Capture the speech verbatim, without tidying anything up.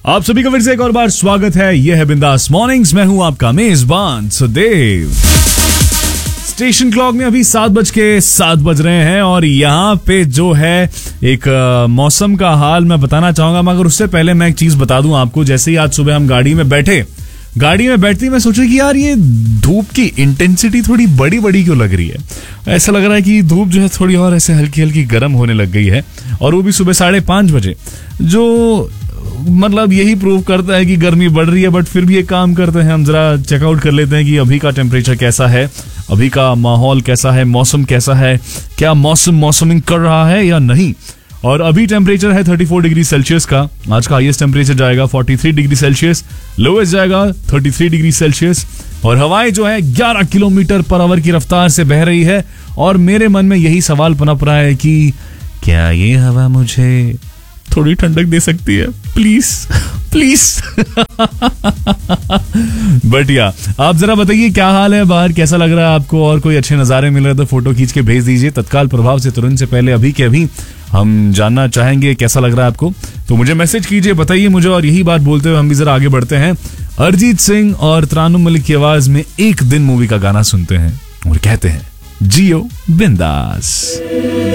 आप सभी का फिर से एक और बार स्वागत है। यह है बिंदास मॉर्निंग्स। मैं हूं आपका मेजबान सुदेव। स्टेशन क्लॉक में अभी सात बज के सात बज रहे हैं और यहाँ पे जो है एक आ, मौसम का हाल मैं बताना चाहूंगा, मगर उससे पहले मैं एक चीज बता दूं आपको। जैसे ही आज सुबह हम गाड़ी में बैठे, गाड़ी में बैठती मैं सोचा कि यार ये धूप की इंटेंसिटी थोड़ी बड़ी बड़ी क्यों लग रही है। ऐसा लग रहा है कि धूप जो है थोड़ी और ऐसे हल्की हल्की गर्म होने लग गई है, और वो भी सुबह साढ़े पांच बजे, जो मतलब यही प्रूव करता है कि गर्मी बढ़ रही है। बट फिर भी एक काम करते हैं, हम जरा चेकआउट कर लेते हैं कि अभी का टेम्परेचर कैसा है, अभी का माहौल कैसा है, मौसम कैसा है, क्या मौसम मौसमिंग कर रहा है या नहीं। और अभी टेम्परेचर है चौंतीस डिग्री सेल्सियस का। आज का हाईएस्ट टेम्परेचर जाएगा तैंतालीस डिग्री सेल्सियस, लोएस्ट जाएगा तैंतीस डिग्री सेल्सियस। और हवाएं जो है ग्यारह किलोमीटर पर आवर की रफ्तार से बह रही है। और मेरे मन में यही सवाल पनप रहा है कि क्या ये हवा मुझे थोड़ी ठंडक दे सकती है, प्लीज प्लीज। बट या आप जरा बताइए क्या हाल है बाहर, कैसा लग रहा है आपको, और कोई अच्छे नजारे मिल रहे तो फोटो खींच के भेज दीजिए तत्काल प्रभाव से, तुरंत से पहले, अभी के अभी। हम जानना चाहेंगे कैसा लग रहा है आपको, तो मुझे मैसेज कीजिए, बताइए मुझे। और यही बात बोलते हुए हम भी जरा आगे बढ़ते हैं। अरिजीत सिंह और तरान्नुम मलिक की आवाज में एक दिन मूवी का गाना सुनते हैं और कहते हैं जियो बिंदास।